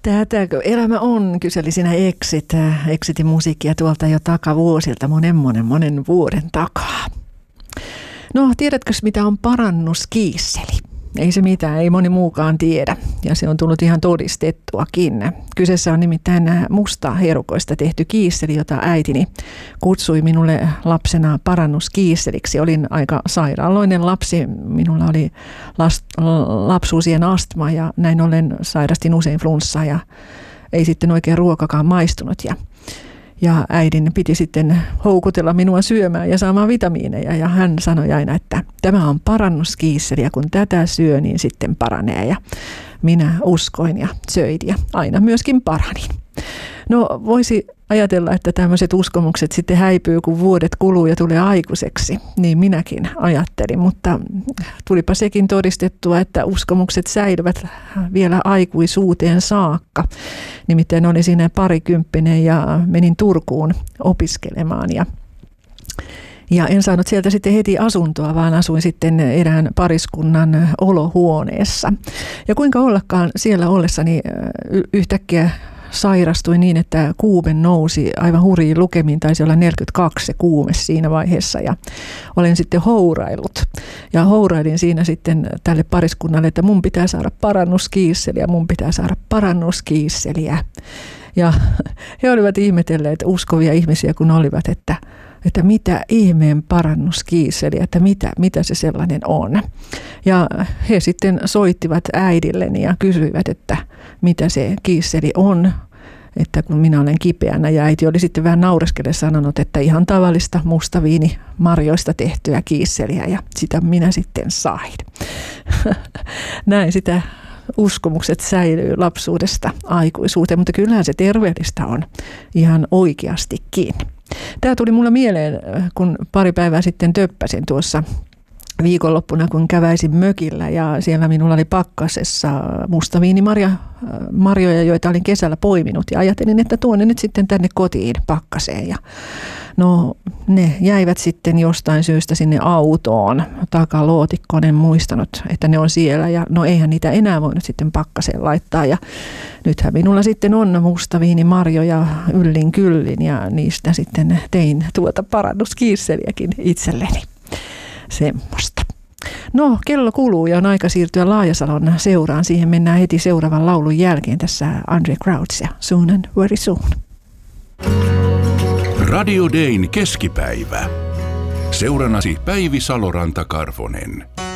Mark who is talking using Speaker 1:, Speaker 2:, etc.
Speaker 1: Tätäkö elämä on, kyseli sinä Exitin musiikkia tuolta jo takavuosilta, monen vuoden takaa. No, tiedätkö mitä on parannuskiisseli? Ei se mitään, ei moni muukaan tiedä, ja se on tullut ihan todistettuakin. Kyseessä on nimittäin musta herukoista tehty kiisseli, jota äitini kutsui minulle lapsena parannuskiisseliksi. Olin aika sairaaloinen lapsi, minulla oli lapsuusien astma ja näin ollen sairastin usein flunssaa ja ei sitten oikein ruokakaan maistunut. Ja äidin piti sitten houkutella minua syömään ja saamaan vitamiineja. Ja hän sanoi aina, että tämä on parannuskiisseli ja kun tätä syö, niin sitten paranee. Ja minä uskoin ja söin ja aina myöskin paranin. No voisi ajatella, että tämmöiset uskomukset sitten häipyy, kun vuodet kuluu ja tulee aikuiseksi. Niin minäkin ajattelin, mutta tulipa sekin todistettua, että uskomukset säilyvät vielä aikuisuuteen saakka. Nimittäin olin siinä parikymppinen ja menin Turkuun opiskelemaan ja en saanut sieltä sitten heti asuntoa, vaan asuin sitten erään pariskunnan olohuoneessa. Ja kuinka ollakaan siellä ollessani yhtäkkiä sairastuin niin, että kuume nousi aivan hurjiin lukemiin, taisi olla 42 se kuume siinä vaiheessa ja olen sitten houraillut. Ja hourailin siinä sitten tälle pariskunnalle, että mun pitää saada parannuskiisseliä. Ja he olivat ihmetelleet, uskovia ihmisiä kun olivat, että mitä ihmeen parannuskiisseli, että mitä se sellainen on. Ja he sitten soittivat äidilleni ja kysyivät, että mitä se kiisseli on, että kun minä olen kipeänä. Ja äiti oli sitten vähän naureskellen sanonut, että ihan tavallista mustaviinimarjoista tehtyä kiisseliä ja sitä minä sitten sain. Näin sitä uskomukset säilyy lapsuudesta aikuisuuteen, mutta kyllähän se terveellistä on ihan oikeastikin. Tämä tuli mulle mieleen, kun pari päivää sitten töppäsin tuossa viikonloppuna, kun käväisin mökillä ja siellä minulla oli pakkasessa mustaviinimarjoja, joita olin kesällä poiminut ja ajattelin, että tuon ne nyt sitten tänne kotiin pakkaseen ja no ne jäivät sitten jostain syystä sinne autoon takalootikkoon, en muistanut, että ne on siellä ja no eihän niitä enää voinut sitten pakkaseen laittaa ja nythän minulla sitten on mustaviinimarjoja yllin kyllin ja niistä sitten tein tuota parannuskiisseliäkin itselleni. Semmosta. No, kello kuluu ja on aika siirtyä Laajasalon seuraan. Siihen mennään heti seuraavan laulun jälkeen tässä Andre Crouch ja Soon and Very Soon.
Speaker 2: Radio Dayn keskipäivä. Seurannasi Päivi Saloranta-Karvonen.